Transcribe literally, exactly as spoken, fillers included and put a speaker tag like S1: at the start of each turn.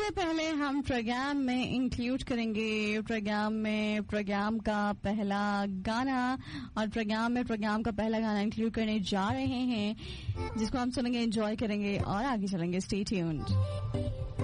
S1: पहले हम प्रोग्राम में इंक्लूड करेंगे प्रोग्राम में प्रोग्राम का पहला गाना, और प्रोग्राम में प्रोग्राम का पहला गाना इंक्लूड करने जा रहे हैं जिसको हम सुनेंगे, एंजॉय करेंगे और आगे चलेंगे। Stay tuned.